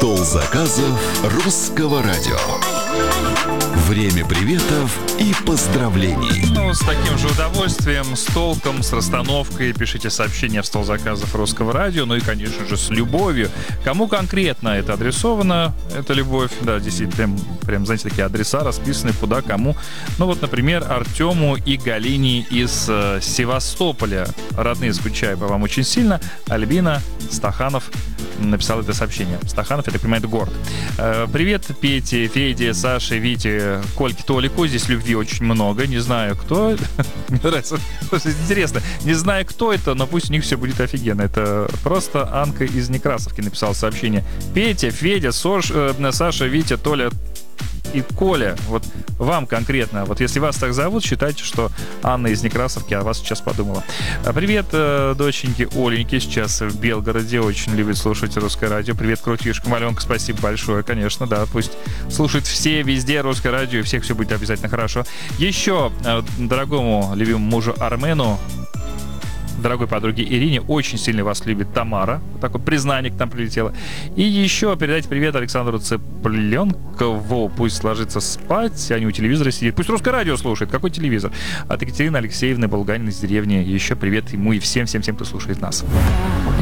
Стол заказов русского радио. Время приветов и поздравлений. Ну, с таким же удовольствием, с толком, с расстановкой пишите сообщения в стол заказов русского радио. Ну и, конечно же, с любовью. Кому конкретно это адресовано, эта любовь? Да, действительно, прям, знаете, такие адреса расписаны, куда, кому. Ну вот, например, Артему и Галине из Севастополя. Родные, скучаю по вам очень сильно. Альбина Стаханов написал это сообщение. Стаханов, я так понимаю, это город. Привет, Пете, Феде, Саше, Вите, Кольке, Толику. Здесь любви очень много. Не знаю, кто. Мне нравится. Интересно. Не знаю, кто это, но пусть у них все будет офигенно. Это просто Анка из Некрасовки написала сообщение. Петя, Федя, Саша, Витя, Толя и Коля, вот вам конкретно, вот если вас так зовут, считайте, что Анна из Некрасовки о вас сейчас подумала. Привет, доченьки Оленьки, сейчас в Белгороде, очень любит слушать русское радио. Привет, крутишка, маленка, спасибо большое, конечно, да, пусть слушают все, везде русское радио, и всех все будет обязательно хорошо. Еще дорогому любимому мужу Армену, дорогой подруге Ирине, очень сильно вас любит Тамара. Вот такое признание к нам прилетело. И еще передайте привет Александру Цыпленкову. Пусть ложится спать, а не у телевизора сидит. Пусть русское радио слушает. Какой телевизор? От Екатерины Алексеевны Булганин из деревни. Еще привет ему и всем, кто слушает нас.